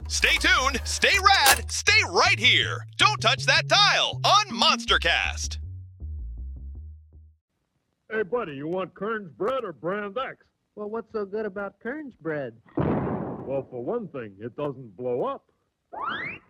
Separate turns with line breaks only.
Stay tuned, stay rad, stay right here. Don't touch that dial on MonsterCast.
Hey, buddy, you want Kern's bread or Brand X?
Well, what's so good about Kern's bread?
Well, for one thing, it doesn't blow up.